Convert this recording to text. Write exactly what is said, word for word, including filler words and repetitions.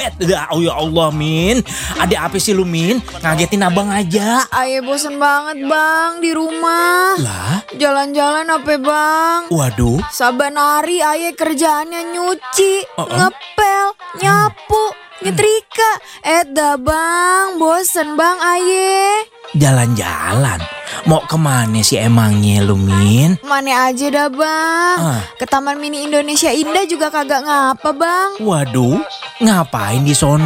Eh, oh ya Allah, Min. Ada apa sih lu, Min? Ngagetin abang aja. Aye bosen banget bang di rumah. Lah? Jalan-jalan apa bang? Waduh. Saban hari aye kerjaannya nyuci, Uh-uh. ngepel, nyapu, nyetrika. Eh dah bang, bosen bang aye. Jalan-jalan. Mau kemana sih emangnya lu, Min? Mana aja dah bang. Ah. Ke Taman Mini Indonesia Indah juga kagak ngapa bang. Waduh, ngapain di sono?